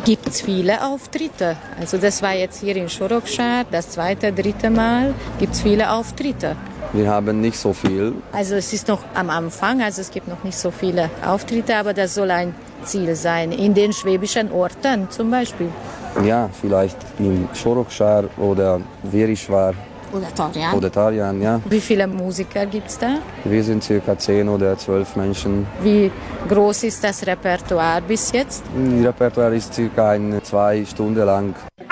Gibt es viele Auftritte? Also das war jetzt hier in Shorokshar das dritte Mal. Gibt es viele Auftritte? Wir haben nicht so viel. Also es ist noch am Anfang, also es gibt noch nicht so viele Auftritte, aber das soll ein Ziel sein. In den schwäbischen Orten zum Beispiel. Ja, vielleicht in Shorokshar oder Veriswar. Oder Tarjan, ja. Wie viele Musiker gibt es da? Wir sind circa 10 oder 12 Menschen. Wie groß ist das Repertoire bis jetzt? Das Repertoire ist circa 2 Stunden lang.